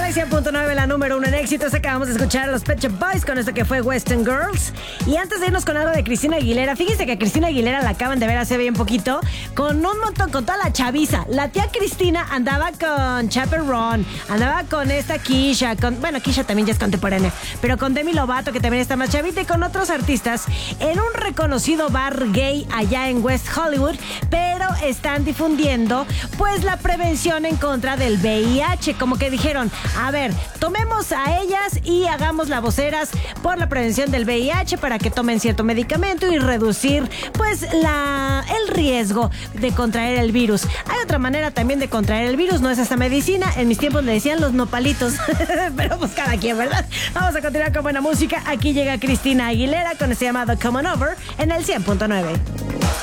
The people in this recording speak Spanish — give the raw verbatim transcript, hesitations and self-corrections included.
nueve, cien punto nueve, la número uno en éxitos. Acabamos de escuchar a los Pet Shop Boys con esto que fue Western Girls. Y antes de irnos con algo de Cristina Aguilera, fíjense que a Cristina Aguilera la acaban de ver hace bien poquito con un montón, con toda la chaviza. La tía Cristina andaba con Chaperone, andaba con esta Kisha, con, bueno, Kisha también ya es contemporánea, pero con Demi Lovato, que también está más chavita, y con otros artistas en un reconocido bar gay allá en West Hollywood, pero están difundiendo pues la prevención en contra del V I H, como que dijeron, a ver, tomemos a ellas y hagamos las voceras por la prevención del V I H para que tomen cierto medicamento y reducir pues la, el riesgo de contraer el virus. Hay otra manera también de contraer el virus, no es esta medicina, en mis tiempos le decían los nopalitos, pero pues cada quien, ¿verdad? Vamos a continuar con buena música. Aquí llega Cristina Aguilera con este llamado Come On Over en el cien punto nueve.